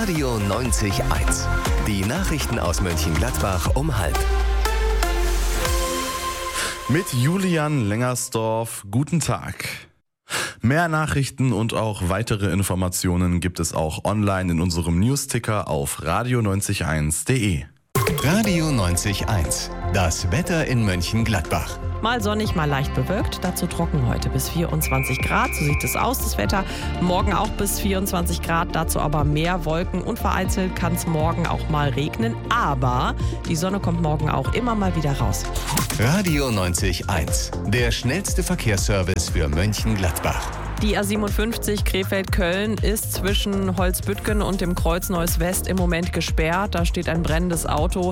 Radio 90.1. Die Nachrichten aus Mönchengladbach um 12:30. Mit Julian Lengersdorf, guten Tag. Mehr Nachrichten und auch weitere Informationen gibt es auch online in unserem Newsticker auf radio901.de. Radio 90.1. Das Wetter in Mönchengladbach. Mal sonnig, mal leicht bewölkt, dazu trocken heute bis 24 Grad. So sieht es aus, das Wetter. Morgen auch bis 24 Grad, dazu aber mehr Wolken und vereinzelt kann es morgen auch mal regnen. Aber die Sonne kommt morgen auch immer mal wieder raus. Radio 90.1. Der schnellste Verkehrsservice für Mönchengladbach. Die A57 Krefeld-Köln ist zwischen Holzbüttgen und dem Kreuz Neuss West im Moment gesperrt. Da steht ein brennendes Auto.